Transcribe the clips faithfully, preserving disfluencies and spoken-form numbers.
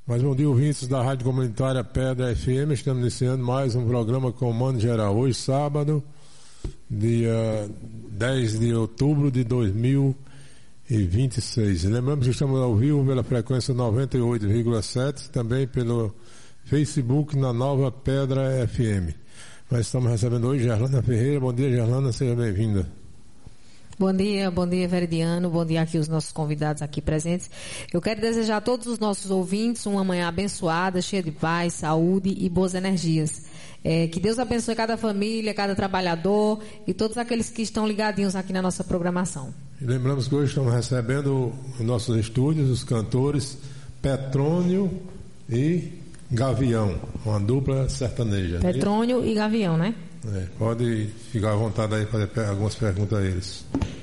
Mais bom dia, ouvintes da Rádio Comunitária Pedra F M. Estamos iniciando mais um programa Comando Geral. Hoje, sábado, dia dez de outubro de dois mil e vinte e seis. Lembramos que estamos ao vivo pela frequência noventa e oito vírgula sete, também pelo Facebook na Nova Pedra F M. Nós estamos recebendo hoje Gerlana Ferreira. Bom dia, Gerlana, seja bem-vinda. Bom dia, bom dia, Veridiano, bom dia aqui os nossos convidados aqui presentes. Eu quero desejar a todos os nossos ouvintes uma manhã abençoada, cheia de paz, saúde e boas energias. É, que Deus abençoe cada família, cada trabalhador e todos aqueles que estão ligadinhos aqui na nossa programação. E lembramos que hoje estamos recebendo em nossos estúdios os cantores Petrônio e Gavião, uma dupla sertaneja. Petrônio e Gavião, né? É, pode ficar à vontade aí para fazer algumas perguntas a eles.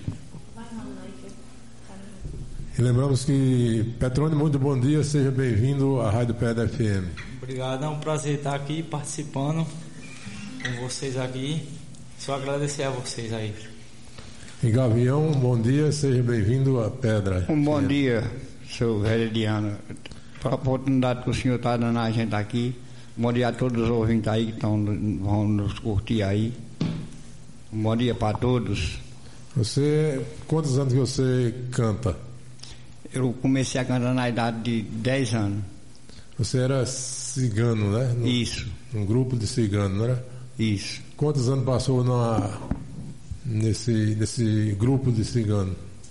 E lembramos que Petrônio, muito bom dia, seja bem-vindo à Rádio Pedra F M. Obrigado, é um prazer estar aqui participando com vocês aqui. Só agradecer a vocês aí. E Gavião, bom dia, seja bem-vindo à Pedra. Um bom dia, seu Veridiano. Para a oportunidade que o senhor está dando a gente aqui. Bom dia a todos os ouvintes aí que estão, vão nos curtir aí. Um bom dia para todos. Você, quantos anos que você canta? Eu comecei a cantar na idade de dez anos. Você era cigano, né? No, Isso. Um grupo de cigano, não era? Isso. Quantos anos passou na, nesse, nesse grupo de cigano?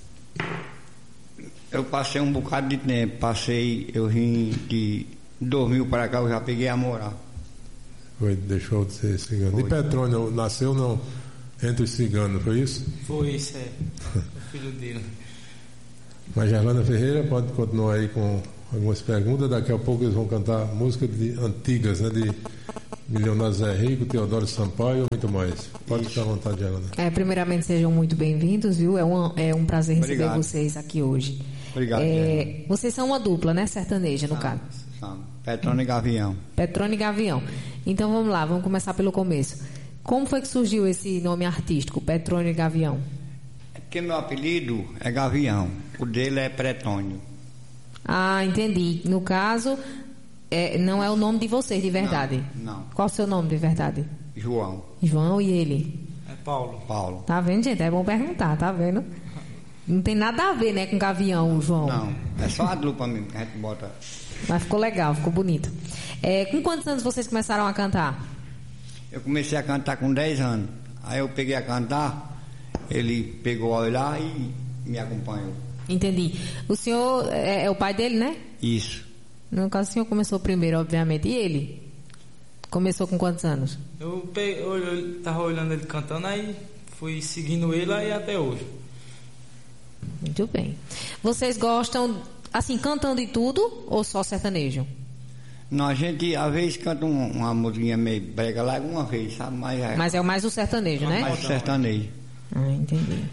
Eu passei um bocado de tempo. Passei, eu vim de dois mil para cá, eu já peguei a morar. Foi, deixou de ser cigano. Foi. E Petrônio nasceu não, entre os ciganos, foi isso? Foi isso, é. O filho dele. Mas Gerlana Ferreira pode continuar aí com algumas perguntas. Daqui a pouco eles vão cantar músicas de, antigas, né? De Milionário Zé Rico, Teodoro Sampaio e muito mais. Pode isso. Ficar à vontade, Gerlana. É, primeiramente, sejam muito bem-vindos, viu? É um, é um prazer receber Obrigado. vocês aqui hoje. Obrigado. É, vocês são uma dupla, né? Sertaneja, no ah, caso. Petrônio e Gavião. Petrônio e Gavião. Então vamos lá, vamos começar pelo começo. Como foi que surgiu esse nome artístico, Petrônio e Gavião? É porque meu apelido é Gavião, o dele é Petrônio. Ah, entendi. No caso, é, não é o nome de vocês de verdade? Não, não. Qual o seu nome de verdade? João. João e ele? É Paulo. Paulo. Tá vendo, gente? É bom perguntar, tá vendo? Não tem nada a ver, né, com Gavião, o João. Não, é só a dupla mesmo que a gente bota. Mas ficou legal, ficou bonito. É, com quantos anos vocês começaram a cantar? Eu comecei a cantar com dez anos. Aí eu peguei a cantar, ele pegou a olhar e me acompanhou. Entendi. O senhor é, é o pai dele, né? Isso. No caso, o senhor começou primeiro, obviamente. E ele? Começou com quantos anos? Eu, peguei, eu, eu tava olhando ele cantando, aí fui seguindo ele aí até hoje. Muito bem. Vocês gostam, assim, cantando e tudo ou só sertanejo? Não, a gente às vezes canta um, uma musiquinha meio brega lá alguma vez, sabe? Mas é, Mas é mais o sertanejo, né? mais sertanejo. Ah, entendi.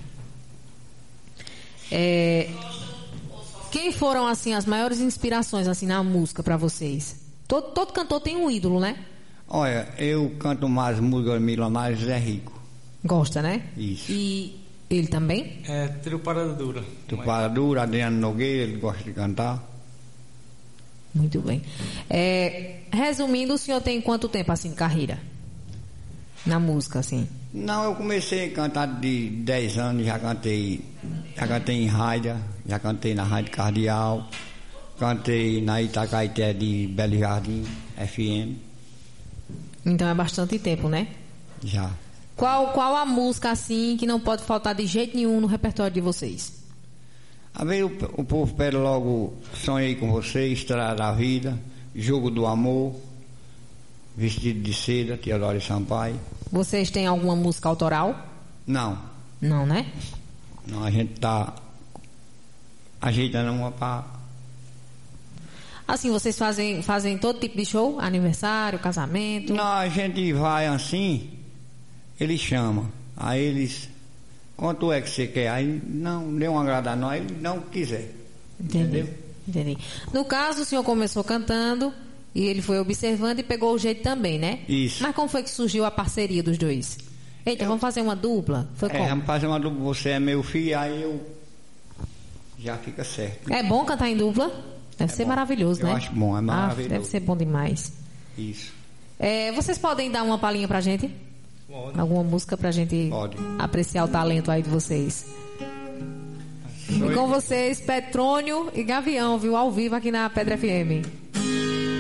É, quem foram, assim, as maiores inspirações, assim, na música pra vocês? Todo, todo cantor tem um ídolo, né? Olha, eu canto mais música Milionário Zé Rico. Gosta, né? Isso. E ele também? É Trio Parada Dura. Tupara Dura, Adriano Nogueira, ele gosta de cantar. Muito bem. É, resumindo, o senhor tem quanto tempo, assim, de carreira? Na música, assim? Não, eu comecei a cantar de dez anos, já cantei, já cantei em rádio, já cantei na Rádio Cardeal, cantei na Itacaité de Belo Jardim, F M. Então é bastante tempo, né? Já. Qual, qual a música, assim, que não pode faltar de jeito nenhum no repertório de vocês? Às vezes o, o povo pede logo Sonhei com Você, Estrada da Vida, Jogo do Amor, Vestido de Seda, Teodoro Sampaio. Vocês têm alguma música autoral? Não. Não, né? Não, a gente tá ajeitando uma para... Assim, vocês fazem, fazem todo tipo de show? Aniversário, casamento? Não, a gente vai assim, ele chama, aí eles... Quanto é que você quer? Aí não deu um agrado a nós, ele não quiser. Entendi. Entendeu? Entendi. No caso, o senhor começou cantando e ele foi observando e pegou o jeito também, né? Isso. Mas como foi que surgiu a parceria dos dois? Eita, eu... vamos fazer uma dupla? Foi é, como? vamos fazer uma dupla, você é meu filho, aí eu... Já fica certo. É bom cantar em dupla? Deve É ser bom. maravilhoso, Eu né? acho bom, é Ah, maravilhoso. deve ser bom demais. Isso. É, vocês podem dar uma palhinha pra gente? Pode. Alguma música pra gente Pode. apreciar o talento aí de vocês? E com vocês, Petrônio e Gavião, viu? Ao vivo aqui na Pedra F M.